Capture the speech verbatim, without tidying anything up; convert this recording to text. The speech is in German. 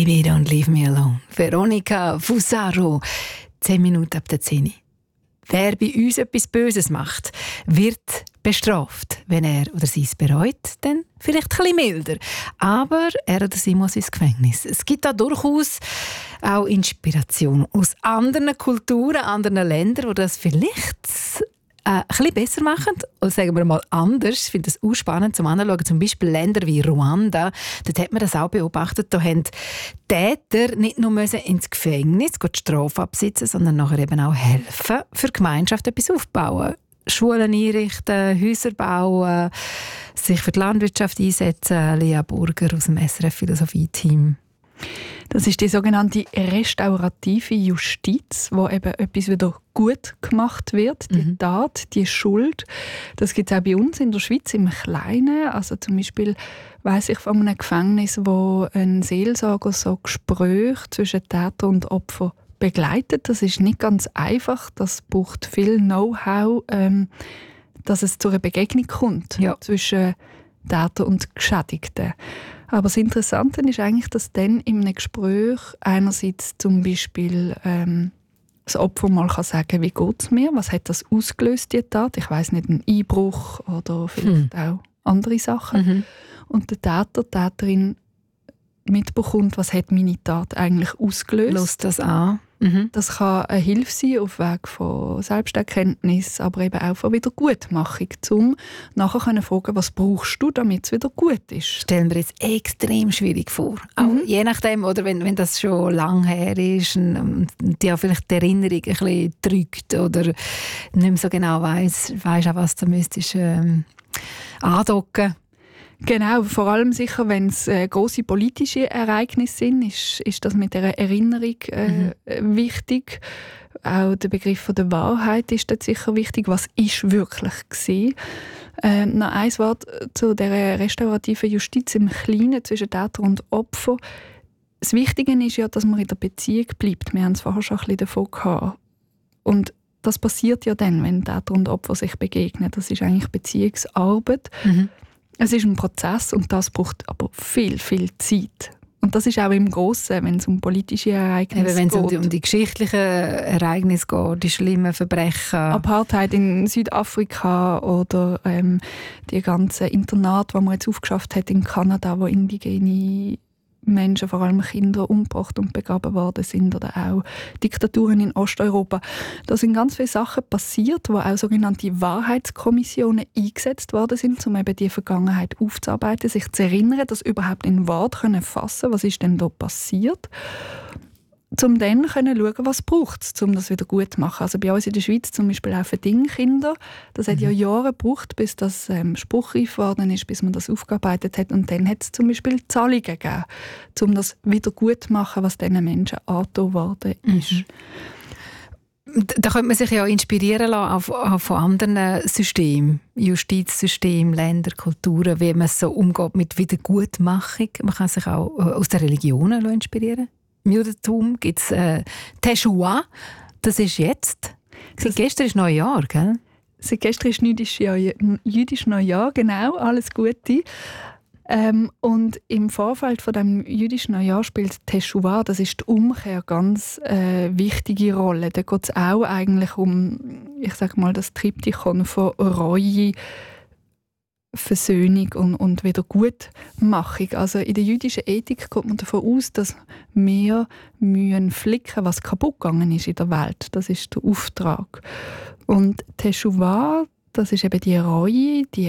Baby, don't leave me alone. Veronica Fusaro, zehn Minuten ab der zehn. Wer bei uns etwas Böses macht, wird bestraft. Wenn er oder sie es bereut, dann vielleicht ein bisschen milder. Aber er oder sie muss ins Gefängnis. Es gibt da durchaus auch Inspiration aus anderen Kulturen, anderen Ländern, die das vielleicht äh, ein bisschen besser machen. Oder sagen wir mal anders. Ich finde das auch spannend zum Anschauen. Zum Beispiel Länder wie Ruanda. Dort hat man das auch beobachtet. Da haben Täter nicht nur müssen ins Gefängnis die Strafe absitzen, sondern nachher eben auch helfen, für die Gemeinschaft etwas aufbauen. Schulen einrichten, Häuser bauen, sich für die Landwirtschaft einsetzen. Lea Burger aus dem S R F-Philosophie-Team. Das ist die sogenannte restaurative Justiz, wo eben etwas wieder gut gemacht wird, die mhm. Tat, die Schuld. Das gibt es auch bei uns in der Schweiz im Kleinen. Also zum Beispiel weiss ich von einem Gefängnis, wo ein Seelsorger so Gespräche zwischen Täter und Opfer begleitet. Das ist nicht ganz einfach. Das braucht viel Know-how, ähm, dass es zu einer Begegnung kommt ja. zwischen Täter und Geschädigten. Aber das Interessante ist eigentlich, dass dann in einem Gespräch einerseits zum Beispiel ähm, das Opfer mal kann sagen, wie geht es mir, was hat das ausgelöst, die Tat. Ich weiss nicht, ein Einbruch oder vielleicht hm. auch andere Sachen. Mhm. Und der Täter, die Täterin mitbekommt, was hat meine Tat eigentlich ausgelöst. Lass das an. Mhm. Das kann eine Hilfe sein auf Weg von Selbsterkenntnis, aber eben auch von Wiedergutmachung, um nachher zu fragen, was brauchst du, damit es wieder gut ist. Stellen wir jetzt extrem schwierig vor. Mhm. Auch je nachdem, oder wenn, wenn das schon lang her ist und die auch vielleicht die Erinnerung ein bisschen drückt oder nicht mehr so genau weiss, weiss auch, was du müsstest ähm, andocken. Genau, vor allem sicher, wenn es äh, grosse politische Ereignisse sind, ist, ist das mit der Erinnerung äh, mhm. wichtig. Auch der Begriff von der Wahrheit ist dort sicher wichtig. Was ist wirklich gewesen? Äh, noch ein Wort zu der restaurativen Justiz im Kleinen zwischen Täter und Opfer. Das Wichtige ist ja, dass man in der Beziehung bleibt. Wir haben es vorher schon ein bisschen davon gehabt. Und das passiert ja dann, wenn Täter und Opfer sich begegnen. Das ist eigentlich Beziehungsarbeit. Mhm. Es ist ein Prozess und das braucht aber viel, viel Zeit. Und das ist auch im Grossen, wenn es um politische Ereignisse geht. Wenn es um die, um die geschichtlichen Ereignisse geht, die schlimmen Verbrechen. Apartheid in Südafrika oder ähm, die ganzen Internate, die man jetzt aufgeschafft hat in Kanada, wo indigene Menschen, vor allem Kinder, umgebracht und begraben worden sind, oder auch Diktaturen in Osteuropa. Da sind ganz viele Sachen passiert, wo auch sogenannte Wahrheitskommissionen eingesetzt worden sind, um eben die Vergangenheit aufzuarbeiten, sich zu erinnern, das überhaupt in Wort können fassen, was ist denn da passiert, um dann können schauen, was braucht es, um das wieder gut zu machen. Also bei uns in der Schweiz zum Beispiel auch für Dingkinder. Das mhm. hat ja Jahre gebraucht, bis das ähm, spruchreif geworden ist, bis man das aufgearbeitet hat. Und dann hat es zum Beispiel Zahlungen gegeben, um das wieder gut zu machen, was diesen Menschen angetan worden ist. Mhm. Da könnte man sich ja inspirieren lassen auf, auf von anderen Systemen, Justizsystemen, Länder, Kulturen, wie man so umgeht mit Wiedergutmachung. Man kann sich auch aus den Religionen inspirieren. Im Judentum gibt es äh, Teshuah, das ist jetzt. Seit gestern ist Neujahr, gell? Seit gestern ist jüdisch, ja, jüdisch Neujahr, genau, alles Gute. Ähm, und im Vorfeld von dem jüdischen Neujahr spielt Teshuah, das ist die Umkehr, ganz äh, wichtige Rolle. Da geht es auch eigentlich um, ich sage mal, das Triptychon von Reue, Versöhnung und, und Wiedergutmachung. Also in der jüdischen Ethik geht man davon aus, dass wir müssen flicken, was kaputt gegangen ist in der Welt. Das ist der Auftrag. Und Teshuah, das ist eben die Reue, die